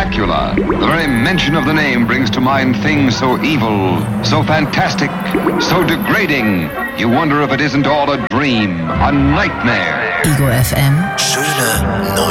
Dracula. The very mention of the name brings to mind things so evil, so fantastic, so degrading. You wonder if it isn't all a dream, a nightmare. Ego FM. Schöne